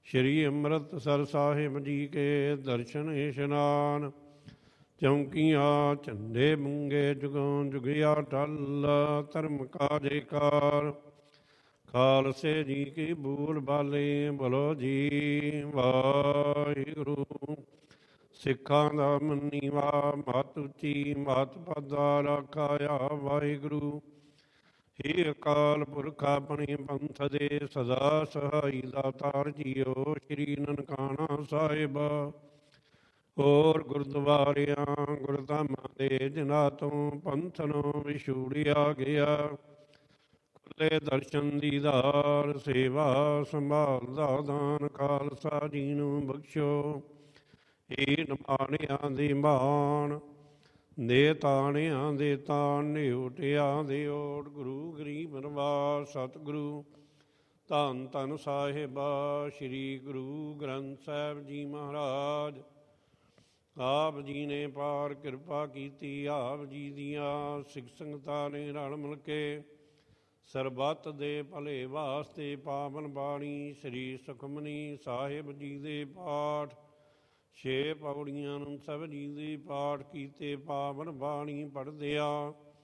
ਸ਼੍ਰੀ ਅੰਮ੍ਰਿਤਸਰ ਸਾਹਿਬ ਜੀ ਕੇ ਦਰਸ਼ਨ ਇਸ਼ਨਾਨ। ਚੌਂਕੀਆਂ ਝੰਡੇ ਮੁੰਗੇ ਜੁਗੋਂ ਜੁਗਿਆ ਟਲ, ਧਰਮ ਕਾ ਜੈਕਾਰ। ਖਾਲਸੇ ਜੀ ਕੀ ਬੂਲ ਬਾਲੇ ਬੋਲੋ ਜੀ ਵਾਹਿਗੁਰੂ। ਸਿੱਖਾਂ ਦਾ ਮੰਨੀਵਾ ਮਤ ਉੱਚੀ, ਮਤ ਪਾਦਾ ਰਾਖਾਇਆ ਵਾਹਿਗੁਰੂ। ਹੇ ਅਕਾਲ ਪੁਰਖ ਆਪਣੇ ਪੰਥ ਦੇ ਸਦਾ ਸਹਾਈ ਦਾਤਾਰ ਜੀਓ। ਸ਼੍ਰੀ ਨਨਕਾਣਾ ਸਾਹਿਬ ਹੋਰ ਗੁਰਦੁਆਰਿਆਂ ਗੁਰਧਾਮਾਂ ਦੇ ਜਿਨ੍ਹਾਂ ਤੋਂ ਪੰਥ ਨੂੰ ਵਿਛੋੜਿਆ ਗਿਆ। ਖੁੱਲੇ ਦਰਸ਼ਨ ਦੀਦਾਰ, ਸੇਵਾ ਸੰਭਾਲ ਦਾ ਦਾਨ ਖਾਲਸਾ ਜੀ ਨੂੰ ਬਖਸ਼ੋ। ਹੀਣ ਮਾਣਿਆਂ ਦੀ ਮਾਣ, ਦੇ ਤਾਣਿਆਂ ਦੇ ਤਾਣ, ਨਿਉਟਿਆਂ ਦੇ ਓਟ। ਗੁਰੂ ਗਰੀਬ ਨਿਵਾਸ ਸਤਿਗੁਰੂ ਧੰਨ ਧੰਨ ਸਾਹਿਬਾ ਸ਼੍ਰੀ ਗੁਰੂ ਗ੍ਰੰਥ ਸਾਹਿਬ ਜੀ ਮਹਾਰਾਜ। ਆਪ ਜੀ ਨੇ ਪਾਰ ਕਿਰਪਾ ਕੀਤੀ। ਆਪ ਜੀ ਦੀਆਂ ਸਿੱਖ ਸੰਗਤਾਂ ਨੇ ਰਲ ਮਿਲ ਕੇ ਸਰਬੱਤ ਦੇ ਭਲੇ ਵਾਸਤੇ ਪਾਵਨ ਬਾਣੀ ਸ੍ਰੀ ਸੁਖਮਨੀ ਸਾਹਿਬ ਜੀ ਦੇ ਪਾਠ 6 ਪੌੜੀਆਂ ਨੂੰ ਸਭ ਜੀ ਦੇ ਪਾਠ ਕੀਤੇ। ਪਾਵਨ ਬਾਣੀ ਪੜ੍ਹਦਿਆਂ